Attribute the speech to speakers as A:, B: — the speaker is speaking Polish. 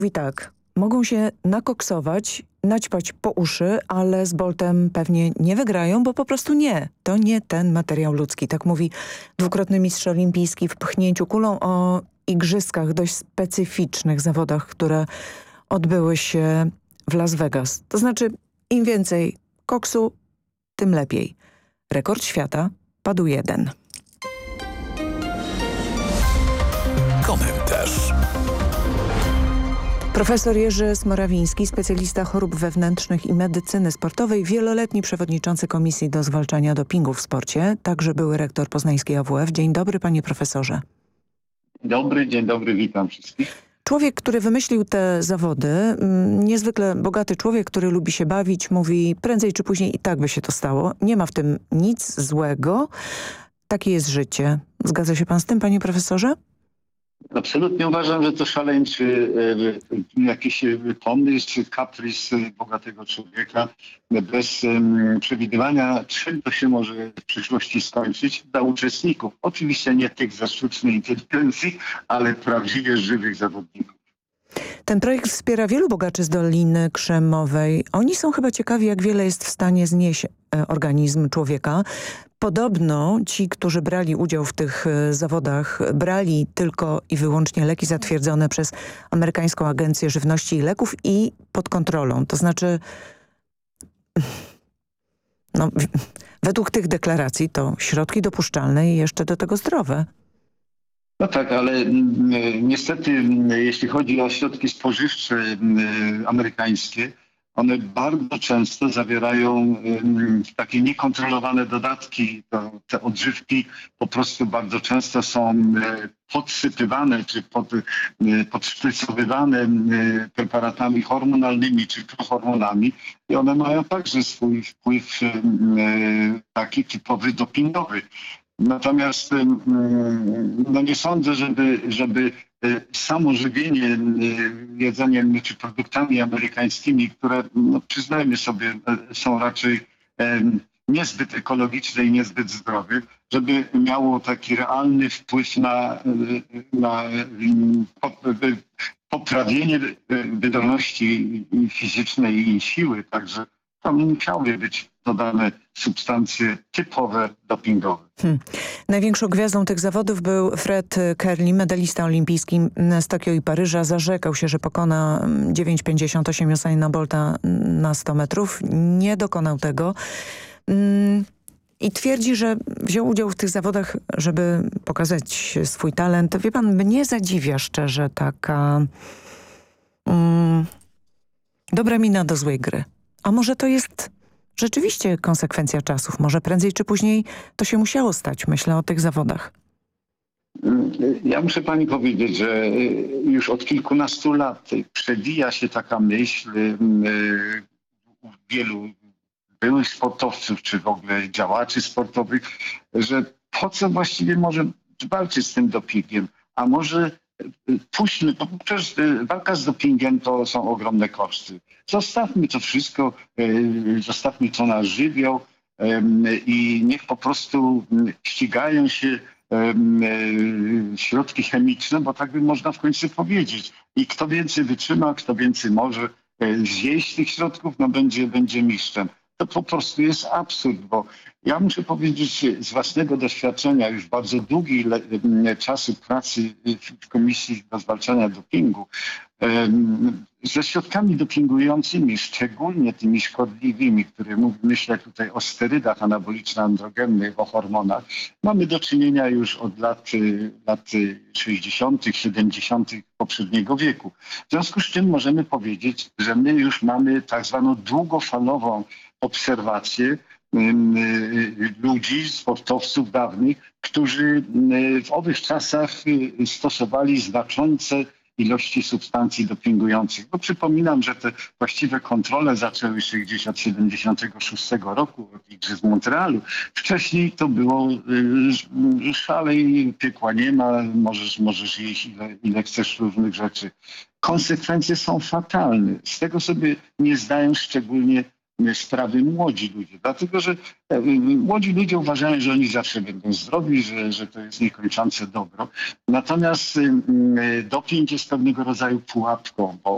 A: Mówi tak, mogą się nakoksować, naćpać po uszy, ale z Boltem pewnie nie wygrają, bo po prostu nie. To nie ten materiał ludzki. Tak mówi dwukrotny mistrz olimpijski w pchnięciu kulą o igrzyskach, dość specyficznych zawodach, które odbyły się w Las Vegas. To znaczy im więcej koksu, tym lepiej. Rekord świata padł jeden.
B: Komentarz.
A: Profesor Jerzy Smorawiński, specjalista chorób wewnętrznych i medycyny sportowej, wieloletni przewodniczący Komisji do Zwalczania Dopingu w Sporcie, także były rektor poznańskiej AWF. Dzień dobry, panie profesorze.
C: Dzień dobry, witam wszystkich.
A: Człowiek, który wymyślił te zawody, niezwykle bogaty człowiek, który lubi się bawić, mówi prędzej czy później i tak by się to stało. Nie ma w tym nic złego. Takie jest życie. Zgadza się pan z tym, panie profesorze?
C: Absolutnie uważam, że to szaleńczy jakiś pomysł czy kaprys bogatego człowieka bez przewidywania, czym to się może w przyszłości skończyć dla uczestników. Oczywiście nie tych ze sztucznej inteligencji, ale prawdziwie żywych zawodników.
A: Ten projekt wspiera wielu bogaczy z Doliny Krzemowej. Oni są chyba ciekawi, jak wiele jest w stanie znieść organizm człowieka. Podobno ci, którzy brali udział w tych zawodach, brali tylko i wyłącznie leki zatwierdzone przez Amerykańską Agencję Żywności i Leków i pod kontrolą. To znaczy, według tych deklaracji to środki dopuszczalne i jeszcze do tego zdrowe.
C: No tak, ale niestety jeśli chodzi o środki spożywcze amerykańskie, one bardzo często zawierają takie niekontrolowane dodatki. Te odżywki po prostu bardzo często są podsypywane czy podszprycowywane preparatami hormonalnymi czy prohormonami i one mają także swój wpływ taki typowy dopingowy. Natomiast nie sądzę, żeby samo żywienie jedzeniem czy produktami amerykańskimi, które przyznajmy sobie są raczej niezbyt ekologiczne i niezbyt zdrowe, żeby miało taki realny wpływ na poprawienie wydolności fizycznej i siły. Także tam musiały być dodane substancje typowe dopingowe.
A: Największą gwiazdą tych zawodów był Fred Kerley, medalista olimpijski z Tokio i Paryża. Zarzekał się, że pokona 9,58 Usaina Bolta na 100 metrów. Nie dokonał tego. I twierdzi, że wziął udział w tych zawodach, żeby pokazać swój talent. Wie pan, mnie zadziwia szczerze taka dobra mina do złej gry. A może to jest rzeczywiście konsekwencja czasów? Może prędzej czy później to się musiało stać? Myślę o tych zawodach.
C: Ja muszę pani powiedzieć, że już od kilkunastu lat przewija się taka myśl u wielu byłych sportowców, czy w ogóle działaczy sportowych, że po co właściwie może walczyć z tym dopingiem? A może puśćmy, bo przecież walka z dopingiem to są ogromne koszty. Zostawmy to wszystko, zostawmy to na żywioł i niech po prostu ścigają się środki chemiczne, bo tak by można w końcu powiedzieć. I kto więcej wytrzyma, kto więcej może zjeść tych środków, będzie mistrzem. To po prostu jest absurd, bo ja muszę powiedzieć z własnego doświadczenia, już bardzo długi czasu pracy w Komisji do Zwalczania Dopingu, ze środkami dopingującymi, szczególnie tymi szkodliwymi, które myślę tutaj o sterydach anaboliczno-androgennych, o hormonach, mamy do czynienia już od lat 60., 70. poprzedniego wieku. W związku z czym możemy powiedzieć, że my już mamy tak zwaną długofalową obserwację ludzi, sportowców dawnych, którzy w owych czasach stosowali znaczące ilości substancji dopingujących. Bo przypominam, że te właściwe kontrole zaczęły się gdzieś od 76 roku, od Igrzysk w Montrealu. Wcześniej to było szalej, piekła nie ma, możesz jeść ile chcesz różnych rzeczy. Konsekwencje są fatalne. Z tego sobie nie zdają szczególnie sprawy młodzi ludzie. Dlatego, że młodzi ludzie uważają, że oni zawsze będą zdrowi, że to jest niekończące dobro. Natomiast doping jest pewnego rodzaju pułapką, bo